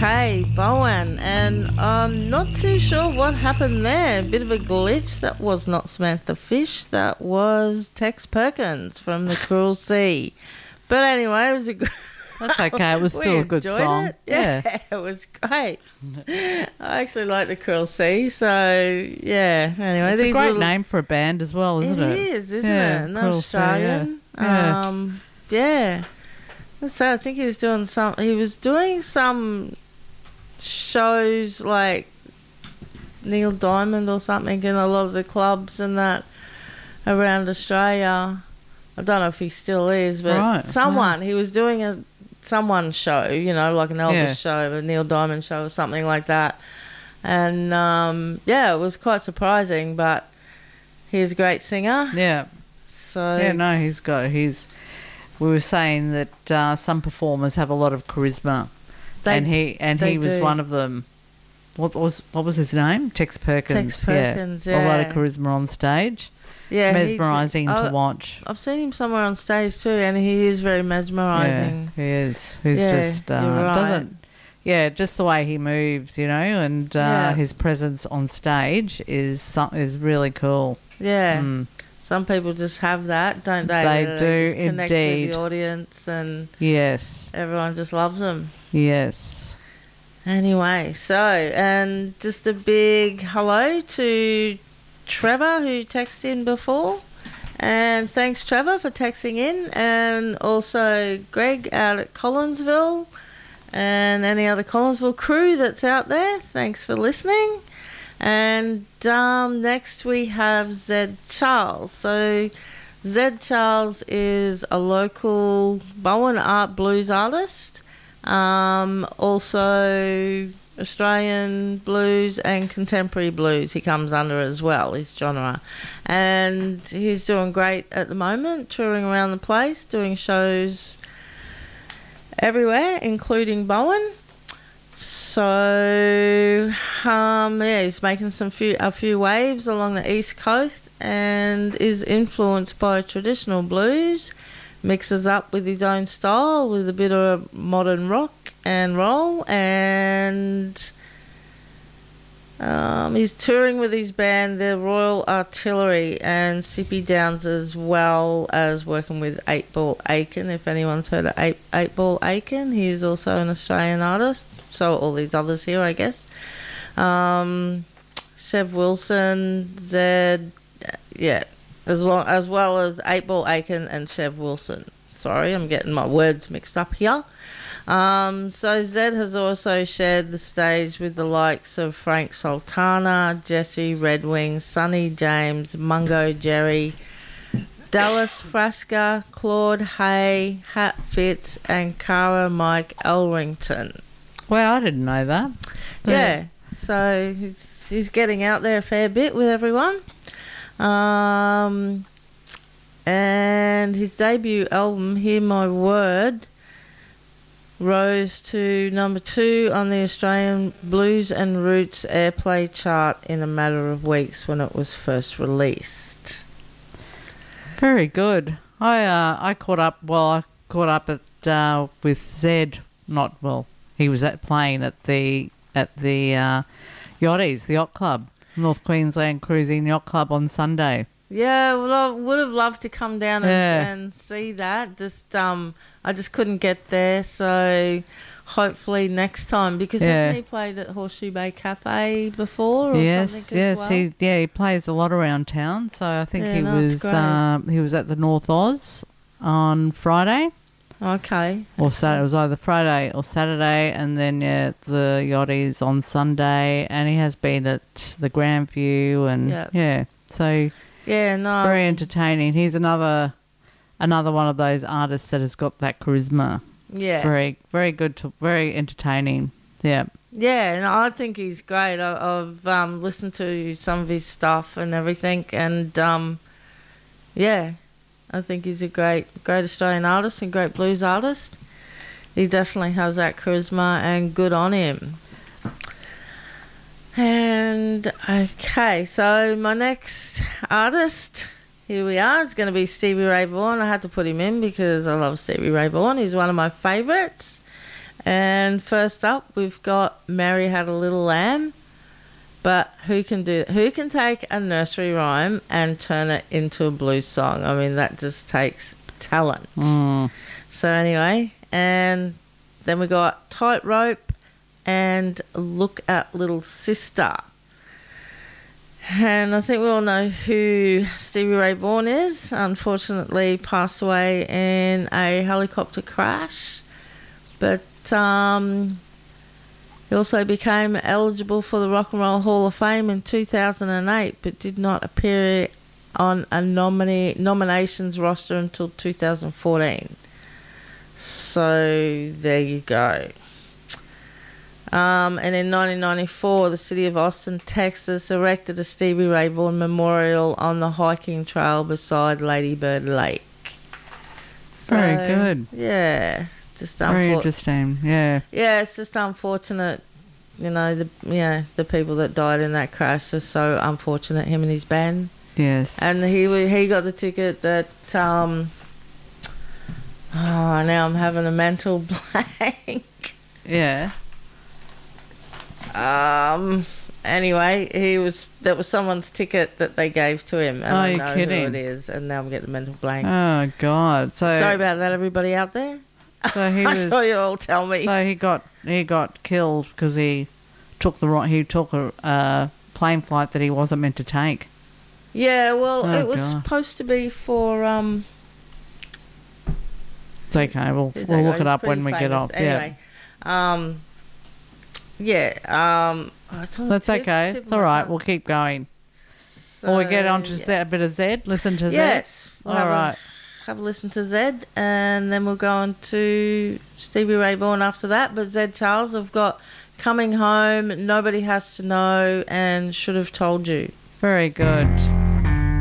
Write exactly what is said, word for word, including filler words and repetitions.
Okay, Bowen, and I'm not too sure what happened there. A bit of a glitch. That was not Samantha Fish. That was Tex Perkins from The Cruel Sea. But anyway, it was a good... That's okay. It was still a good song. It. Yeah, yeah, it was great. I actually like The Cruel Sea, so yeah. Anyway, it's these a great little... name for a band as well, isn't it? It is, isn't yeah, it? An Cruel Australian. Sea, yeah. Um, yeah. So I think he was doing some. He was doing some shows like Neil Diamond or something in a lot of the clubs and that around Australia. I don't know if he still is, but right. someone yeah. he was doing a someone show, you know, like an Elvis yeah. show, a Neil Diamond show, or something like that. And um, yeah, it was quite surprising. But he's a great singer. Yeah. So yeah, no, he's got he's. We were saying that uh, some performers have a lot of charisma, they, and he and he was do. one of them. What was what was his name? Tex Perkins. Tex Perkins, yeah. yeah. A lot of charisma on stage. Yeah, mesmerising to oh, watch. I've seen him somewhere on stage too, and he is very mesmerising. Yeah, he is. He's yeah, just uh, you're right. doesn't. Yeah, just the way he moves, you know, and uh, yeah. his presence on stage is some, is really cool. Yeah. Mm. Some people just have that, don't they? They Where do, they just connect indeed. with the audience, and yes, everyone just loves them. Yes. Anyway, so, and just a big hello to Trevor, who texted in before. And thanks, Trevor, for texting in. And also Greg out at Collinsville. And any other Collinsville crew that's out there, thanks for listening. And um, next we have Zed Charles. So Zed Charles is a local Bowen art blues artist. Um, also Australian blues and contemporary blues he comes under as well, his genre. And he's doing great at the moment, touring around the place, doing shows everywhere, including Bowen. So, um, yeah, he's making some few a few waves along the east coast and is influenced by traditional blues, mixes up with his own style with a bit of modern rock and roll, and um, he's touring with his band, the Royal Artillery, and Sippy Downs, as well as working with eight Ball Aiken. If anyone's heard of eight, eight Ball Aiken, he's also an Australian artist. So all these others here, I guess. Um, Chev Wilson, Zed, yeah, as well as well as eight Ball Aiken and Chev Wilson. Sorry, I'm getting my words mixed up here. Um, so Zed has also shared the stage with the likes of Frank Sultana, Jesse Redwing, Sonny James, Mungo Jerry, Dallas Frasca, Claude Hay, Hat Fitz, and Cara Mike Elrington. Well, I didn't know that. Yeah, so he's, he's getting out there a fair bit with everyone. Um, and his debut album, Hear My Word, rose to number two on the Australian Blues and Roots airplay chart in a matter of weeks when it was first released. Very good. I uh, I caught up. Well, I caught up at uh, with Zed. Not well. He was at playing at the at the uh, Yachties, the yacht club, North Queensland Cruising Yacht Club on Sunday. Yeah, well, I would have loved to come down and, Yeah. and see that. Just um, I just couldn't get there, so hopefully next time, because Yeah. hasn't he played at Horseshoe Bay Cafe before? Or Yes, something yes, as well? he yeah he plays a lot around town. So I think Yeah, he no, it's was great. um, he was at the North Oz on Friday. Okay. Or Saturday. It was either Friday or Saturday, and then yeah, the Yachties on Sunday, and he has been at the Grandview, and Yep. yeah, so Yeah, no. very entertaining. He's another another one of those artists that has got that charisma. Yeah. Very, very good, to, very entertaining. Yeah. Yeah, and I think he's great. I, I've um, listened to some of his stuff and everything, and um, yeah, I think he's a great, great Australian artist and great blues artist. He definitely has that charisma, and good on him. And okay, so my next artist, here we are, is going to be Stevie Ray Vaughan. I had to put him in because I love Stevie Ray Vaughan. He's one of my favourites. And first up, we've got Mary Had a Little Lamb. But who can do? Who can take a nursery rhyme and turn it into a blues song? I mean, that just takes talent. Mm. So anyway, and then we got Tightrope and Look at Little Sister. And I think we all know who Stevie Ray Vaughan is. Unfortunately, passed away in a helicopter crash. But um, he also became eligible for the Rock and Roll Hall of Fame in two thousand eight, but did not appear on a nominee nominations roster until two thousand fourteen. So there you go. Um, and in nineteen ninety-four, the city of Austin, Texas, erected a Stevie Ray Vaughan memorial on the hiking trail beside Lady Bird Lake. So, Very good. Yeah, just Very unfor- interesting. Yeah. Yeah, it's just unfortunate. You know, the yeah the people that died in that crash are so unfortunate. Him and his band. Yes. And he wa- he got the ticket that. Um, oh, now I'm having a mental blank. Yeah. Um. Anyway, he was that was someone's ticket that they gave to him, and Oh, I you're know kidding. who it is. And now I'm getting a mental blank. Oh God. So Sorry about that, everybody out there. So he I'm was. sure you all tell me. So he got he got killed because he took the wrong. He took a uh, plane flight that he wasn't meant to take. Yeah, well, Oh, it was God. supposed to be for um. It's okay. We'll Who's we'll that look guy? it He's up when pretty we get famous. off. Anyway, um, yeah, um, oh, it's on Yeah. the That's tip- okay. tip of It's all my right. tongue. We'll keep going. So, Or we get on to yeah. Z- a bit of Zed. Listen to Zed. Yes, we'll All have right. A, have a listen to Zed, and then we'll go on to Stevie Ray Vaughan after that. But Zed Charles, I've got Coming Home, Nobody Has to Know, and Should Have Told You. Very good.